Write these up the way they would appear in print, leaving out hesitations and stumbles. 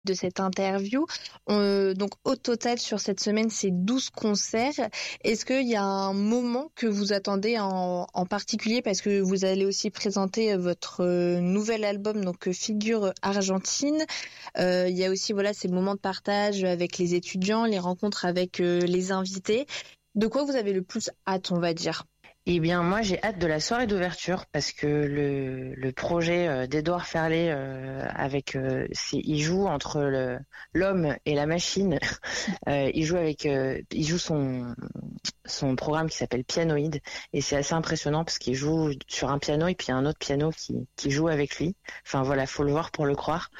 de cette interview. Donc au total sur cette semaine, c'est 12 concerts. Est-ce qu'il y a un moment que vous attendez en particulier, parce que vous allez aussi présenter votre nouvel album, donc Figure Argentine. Il y a aussi ces moments de partage avec les étudiants, les rencontres avec les invités. De quoi vous avez le plus hâte, on va dire? Eh bien, moi, j'ai hâte de la soirée d'ouverture parce que le projet d'Édouard Ferlet il joue entre l'homme et la machine. Il joue son programme qui s'appelle Pianoïde, et c'est assez impressionnant parce qu'il joue sur un piano et puis il y a un autre piano qui joue avec lui. Enfin voilà, faut le voir pour le croire.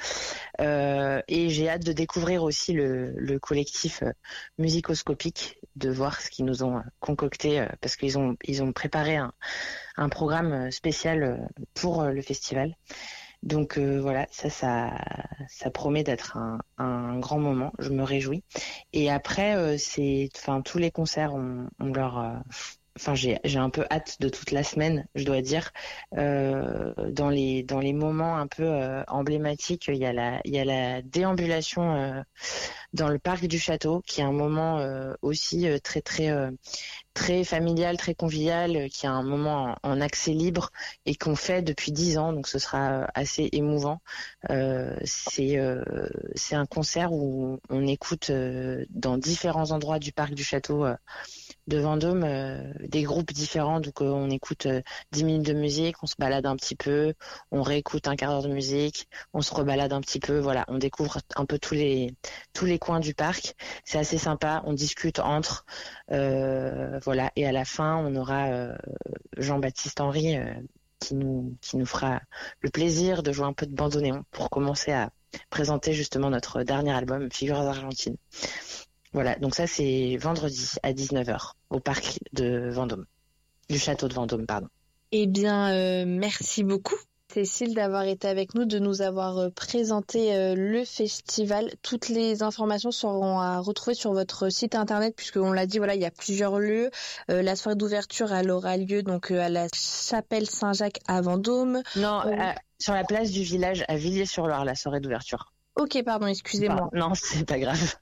Et j'ai hâte de découvrir aussi le collectif Musicoscopique, de voir ce qu'ils nous ont concocté, parce qu'ils ont préparé un programme spécial pour le festival. Donc voilà, ça promet d'être un grand moment. Je me réjouis. Et après, tous les concerts ont leur j'ai un peu hâte de toute la semaine, je dois dire. Dans les moments un peu emblématiques, il y a la déambulation dans le parc du château, qui est un moment aussi très très familial, très convivial, qui est un moment en accès libre et qu'on fait depuis 10 ans, donc ce sera assez émouvant. C'est un concert où on écoute dans différents endroits du parc du château de Vendôme, des groupes différents. Donc on écoute 10 minutes de musique, on se balade un petit peu, on réécoute un quart d'heure de musique, on se rebalade un petit peu. Voilà, on découvre un peu tous les coins du parc. C'est assez sympa, on discute entre. Voilà, et à la fin, on aura Jean-Baptiste Henry qui nous fera le plaisir de jouer un peu de bandoneon pour commencer à présenter justement notre dernier album, Figures Argentines. Voilà, donc ça c'est vendredi à 19h au parc de Vendôme, du château de Vendôme, pardon. Eh bien, merci beaucoup, Cécile, d'avoir été avec nous, de nous avoir présenté le festival. Toutes les informations seront à retrouver sur votre site internet, puisqu'on l'a dit, il y a plusieurs lieux. La soirée d'ouverture, elle aura lieu donc à la chapelle Saint-Jacques à Vendôme. Non, sur la place du village à Villiers-sur-Loire, la soirée d'ouverture. Ok, pardon, excusez-moi. Non, c'est pas grave.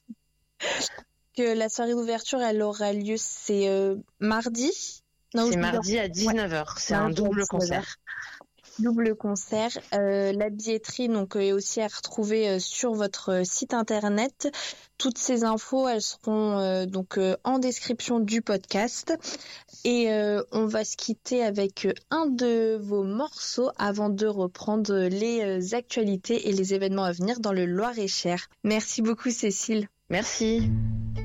Que la soirée d'ouverture, elle aura lieu, c'est mardi. Non, c'est mardi à 19h. C'est un double concert. Double concert. La billetterie donc est aussi à retrouver sur votre site internet. Toutes ces infos, elles seront donc en description du podcast. Et on va se quitter avec un de vos morceaux avant de reprendre les actualités et les événements à venir dans le Loir-et-Cher. Merci beaucoup, Cécile. Merci.